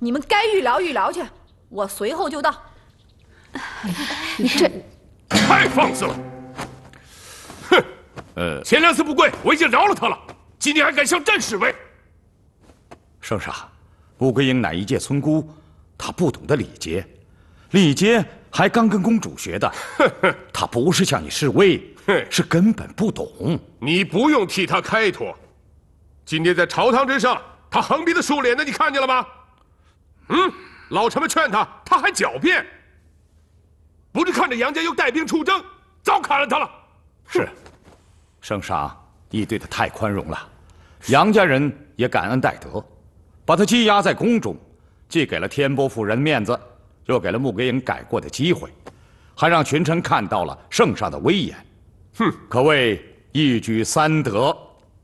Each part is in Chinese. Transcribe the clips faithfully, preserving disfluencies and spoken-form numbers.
你们该预疗预疗去，我随后就到。 你这太放肆了！哼，呃，前两次不跪，我已经饶了他了，今天还敢向朕示威？ 圣上，穆桂英乃一介村姑，她不懂得礼节，礼节还刚跟公主学的。她不是向你示威，是根本不懂。 你不用替她开脱。今天在朝堂之上，她横鼻子竖脸的，你看见了吗？嗯，老臣们劝她，她还狡辩。不是看着杨家又带兵出征，早砍了她了。 是，圣上，你对她太宽容了，杨家人也感恩戴德。把他羁押在宫中，既给了天波夫人面子，又给了穆桂英改过的机会，还让群臣看到了圣上的威严，哼，可谓一举三得。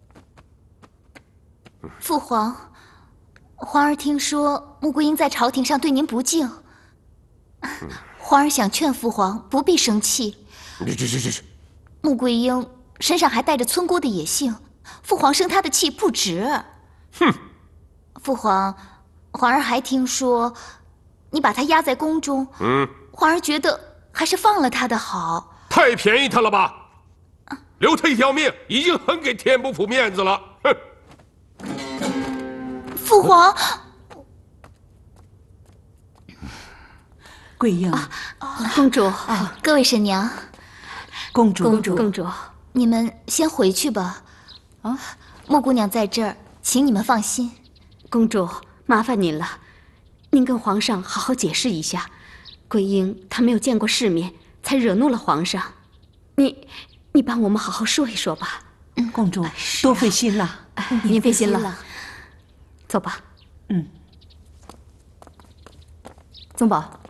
父皇，皇儿听说穆桂英在朝廷上对您不敬，皇儿想劝父皇不必生气。 这这这这， 穆桂英身上还带着村姑的野性，父皇生她的气不值。 哼。 父皇，皇儿还听说，你把她压在宫中，嗯，皇儿觉得还是放了她的好。 太便宜她了吧？留她一条命，已经很给天不府面子了。哼！ 父皇， 桂英， 啊啊、公主， 啊，各位婶娘， 公主， 公主， 公主， 你们先回去吧。啊，穆姑娘在这儿，请你们放心。 公主，麻烦您了，您跟皇上好好解释一下，桂英她没有见过世面，才惹怒了皇上。你，你帮我们好好说一说吧。 嗯，公主多费心了， 您费心了。走吧。 嗯。 宗宝，